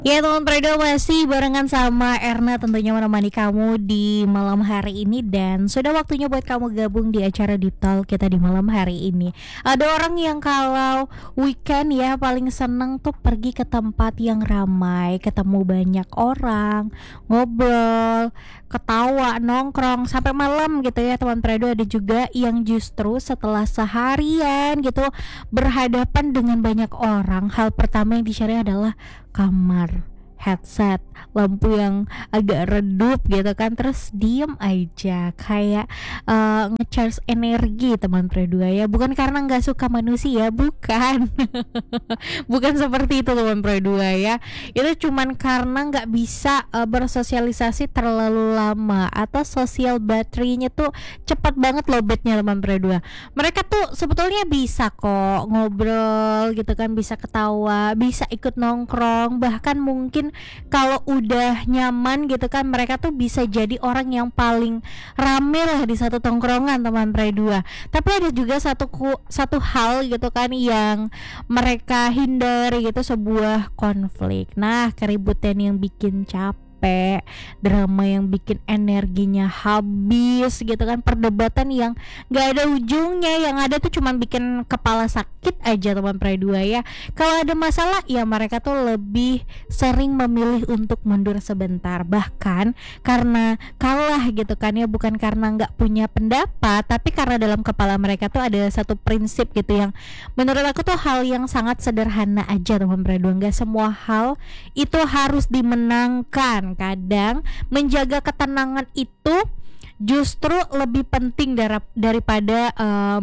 Ya teman Predo, masih barengan sama Erna tentunya menemani kamu di malam hari ini. Dan sudah waktunya buat kamu gabung di acara Deep Talk kita di malam hari ini. Ada orang yang kalau weekend ya paling seneng tuh pergi ke tempat yang ramai, ketemu banyak orang, ngobrol, ketawa, nongkrong sampai malam gitu ya teman Predo. Ada juga yang justru setelah seharian gitu berhadapan dengan banyak orang, hal pertama yang dicari adalah kamar, headset, lampu yang agak redup gitu kan, terus diem aja kayak ngecharge energi teman Predua ya. Bukan karena nggak suka manusia, bukan. Bukan seperti itu teman Predua ya. Itu cuman karena nggak bisa bersosialisasi terlalu lama, atau sosial baterainya tuh cepat banget lobetnya teman Predua. Mereka tuh sebetulnya bisa kok ngobrol gitu kan, bisa ketawa, bisa ikut nongkrong, bahkan mungkin kalau udah nyaman gitu kan mereka tuh bisa jadi orang yang paling rame lah di satu tongkrongan teman Prai 2. Tapi ada juga satu hal gitu kan yang mereka hindari gitu, sebuah konflik. Nah, keributan yang bikin capek, drama yang bikin energinya habis gitu kan, perdebatan yang gak ada ujungnya, yang ada tuh cuman bikin kepala sakit aja teman Prai 2 ya. Kalau ada masalah ya mereka tuh lebih sering memilih untuk mundur sebentar, bahkan karena kalah gitu kan ya, bukan karena nggak punya pendapat, tapi karena dalam kepala mereka tuh ada satu prinsip gitu yang menurut aku tuh hal yang sangat sederhana aja teman Prai 2. Nggak semua hal itu harus dimenangkan, kadang menjaga ketenangan itu justru lebih penting daripada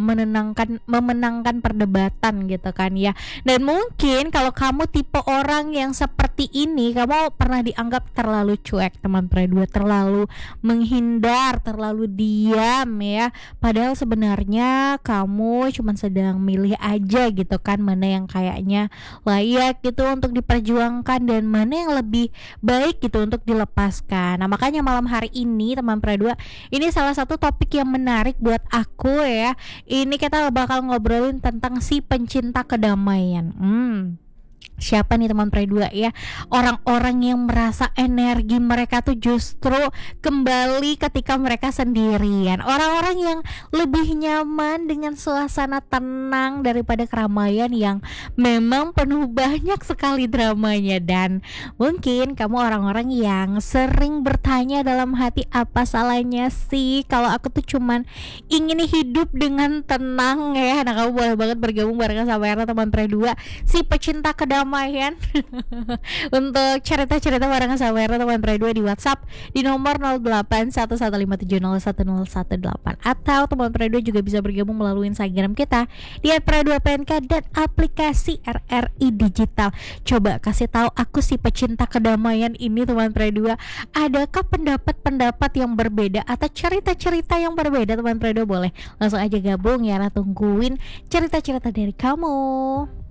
memenangkan perdebatan gitu kan ya. Dan mungkin kalau kamu tipe orang yang seperti ini, kamu pernah dianggap terlalu cuek teman Prai 2, terlalu menghindar, terlalu diam ya. Padahal sebenarnya kamu cuma sedang milih aja gitu kan, mana yang kayaknya layak gitu untuk diperjuangkan dan mana yang lebih baik gitu untuk dilepaskan. Nah, makanya malam hari ini teman Prai 2, ini salah satu topik yang menarik buat aku ya. Ini kita bakal ngobrolin tentang si pencinta kedamaian. Siapa nih teman Prai 2 ya? Orang-orang yang merasa energi mereka tuh justru kembali ketika mereka sendirian. Orang-orang yang lebih nyaman dengan suasana tenang daripada keramaian yang memang penuh banyak sekali dramanya. Dan mungkin kamu orang-orang yang sering bertanya dalam hati, apa salahnya sih kalau aku tuh cuman ingin hidup dengan tenang ya. Nah, kamu boleh banget bergabung barengan sama Erna teman Prai 2, si pecinta kedamaian, untuk cerita-cerita barengan sama Erna teman Prai 2 di WhatsApp di nomor 081157011018, atau teman Prai 2 juga bisa bergabung melalui Instagram kita di @prai2pnk dan aplikasi RRI Digital. Coba kasih tahu aku si pecinta kedamaian ini teman Prai 2, adakah pendapat-pendapat yang berbeda atau cerita-cerita yang berbeda teman Prai 2? Boleh langsung aja gabung ya, tungguin cerita-cerita dari kamu.